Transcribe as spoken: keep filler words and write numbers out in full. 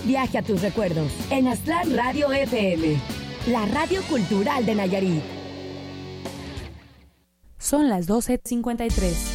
viaje a tus recuerdos en Aztlán Radio F M, la radio cultural de Nayarit. Son las doce cincuenta y tres.